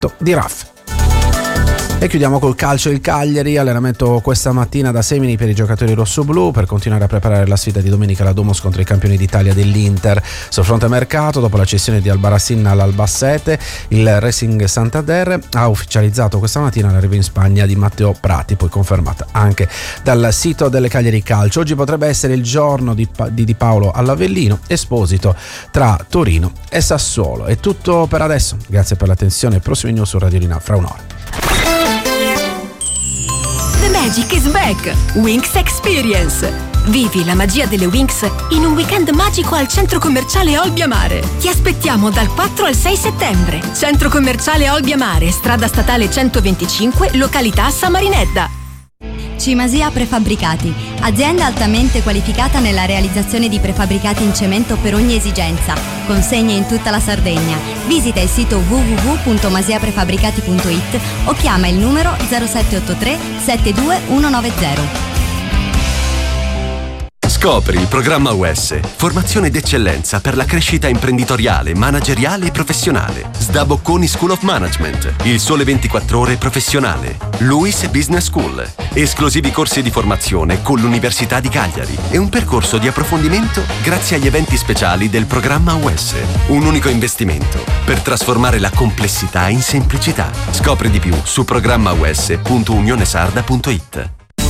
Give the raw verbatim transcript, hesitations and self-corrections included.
di Raff. E chiudiamo col calcio. Il Cagliari, allenamento questa mattina da Semini per i giocatori rossoblù per continuare a preparare la sfida di domenica alla Domus contro i campioni d'Italia dell'Inter. Sul fronte mercato, dopo la cessione di Albarracin all'Albacete, il Racing Santander ha ufficializzato questa mattina l'arrivo in Spagna di Matteo Prati, poi confermata anche dal sito del Cagliari Calcio. Oggi potrebbe essere il giorno di, di Di Paolo all'Avellino, Esposito tra Torino e Sassuolo. È tutto per adesso, grazie per l'attenzione. Prossimi news su Radio Rina fra un'ora. The Magic is back! Winx Experience! Vivi la magia delle Winx in un weekend magico al Centro Commerciale Olbia Mare. Ti aspettiamo dal quattro al sei settembre. Centro Commerciale Olbia Mare, strada statale centoventicinque, località Samarinedda. Cimasia Prefabbricati, azienda altamente qualificata nella realizzazione di prefabbricati in cemento per ogni esigenza. Consegne in tutta la Sardegna. Visita il sito w w w punto masia prefabbricati punto i t o chiama il numero zero sette otto tre sette due uno nove zero. Scopri il programma U S, formazione d'eccellenza per la crescita imprenditoriale, manageriale e professionale. S D A Bocconi School of Management, il Sole ventiquattro Ore professionale. Luis Business School, esclusivi corsi di formazione con l'Università di Cagliari e un percorso di approfondimento grazie agli eventi speciali del programma U S. Un unico investimento per trasformare la complessità in semplicità. Scopri di più su programma u s punto unione sarda punto i t.